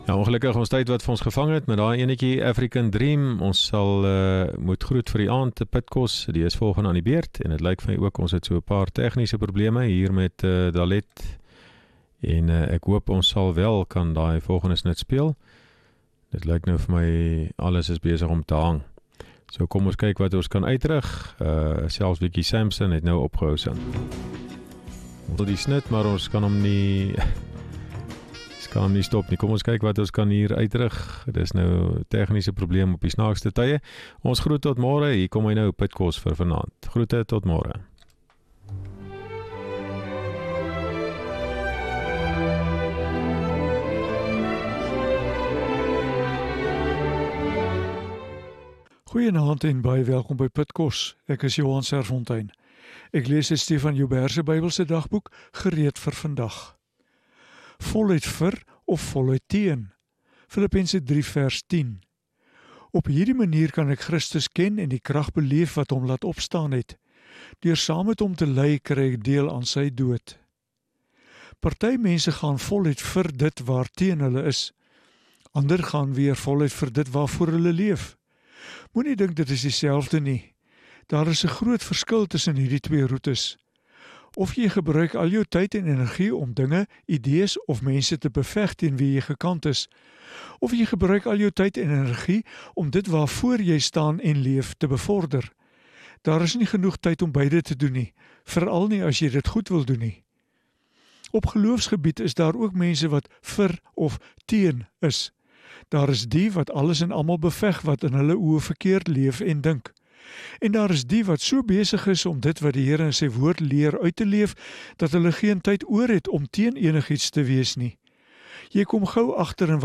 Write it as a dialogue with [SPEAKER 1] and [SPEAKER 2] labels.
[SPEAKER 1] Ja, ongelukkig ons tyd wat vir ons gevang het met daai enetjie African Dream. Ons sal moet groet vir die aand te Pitkos. Die is volgende aan die beurt en dit lyk vir my ook ons het so 'n paar tegniese probleme hier met Dalet. En ek hoop ons sal wel kan daai volgende snit speel. Dit lyk nou vir my alles is besig om te hang. So kom ons kyk wat ons kan uitrig. Selfs Vicky Sampson het nou opgehou sing. Ons wil die snit, maar ons kan hom nie kan hom nie stop nie. Kom ons kyk wat ons kan hier uitrig. Dit is nou tegniese probleem op die snaakste tye. Ons groet tot môre. Hier kom hy nou Pitkos vir vanaand. Groete tot môre.
[SPEAKER 2] Goeienaand en baie welkom by Pitkos. Ek is Johan Serfontein. Ek lees uit Stefan Joubert se Bybelse dagboek gereed vir vandag. Voluit vir of voluit teen. Filippense 3 vers 10. Op hierdie manier kan ek Christus ken en die krag beleef wat hom laat opstaan het. Deur saam met hom te ly kry ek deel aan sy dood. Party mense gaan voluit vir dit waar teen hulle is. Ander gaan weer voluit vir dit waarvoor hulle leef. Moenie dink dit is dieselfde nie. Daar is 'n groot verskil tussen hierdie twee roetes. Of jy gebruik al jou tyd en energie om dinge, idees of mense te beveg teen wie jy gekant is. Of jy gebruik al jou tyd en energie om dit waarvoor jy staan en leef te bevorder. Daar is nie genoeg tyd om beide te doen nie, veral nie as jy dit goed wil doen nie. Op geloofsgebied is daar ook mense wat vir of teen is. Daar is die wat alles en almal beveg wat in hulle oë verkeerd leef en dink. En daar is die wat so besig is om dit wat die Here in sy woord leer uit te leef, dat hulle geen tyd oor het om teen enigiets te wees nie. Jy kom gou agter in